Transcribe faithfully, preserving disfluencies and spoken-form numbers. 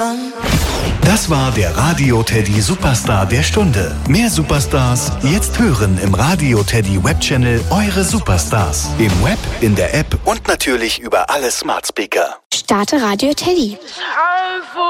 sun. Das war der Radio Teddy Superstar der Stunde. Mehr Superstars jetzt hören im Radio Teddy Webchannel Eure Superstars. Im Web, in der App und natürlich über alle Smart Speaker. Starte Radio Teddy.